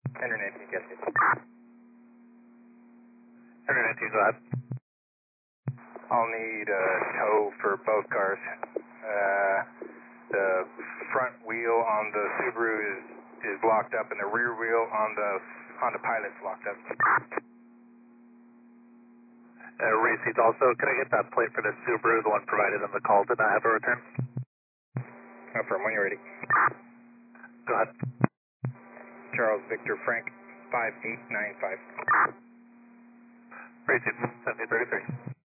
Internet, you get it. Internet, you go ahead. I'll need a tow for both cars. The front wheel on the Subaru is locked up, and the rear wheel on the Honda Pilot's locked up. Receipt also, can I get that plate for the Subaru, the one provided on the call? Did not have a return? Confirm when you're ready. Go ahead. Charles Victor Frank 5895. Receipt 7033.